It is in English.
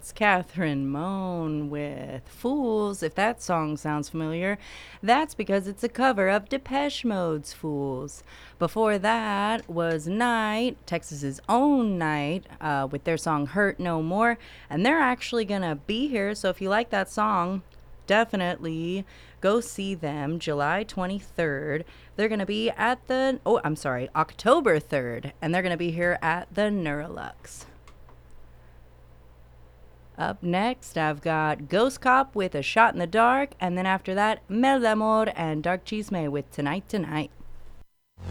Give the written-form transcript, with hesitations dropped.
that's Catherine Moan with Fools. If that song sounds familiar, that's because it's a cover of Depeche Mode's Fools. Before that was Night, Texas's own Night, with their song Hurt No More. And they're actually going to be here. So if you like that song, definitely go see them July 23rd. They're going to be at the, October 3rd. And they're going to be here at the Neurolux. Up next, I've got Ghost Cop with A Shot in the Dark, and then after that, Mel Amor and Dark Chisme with Tonight Tonight.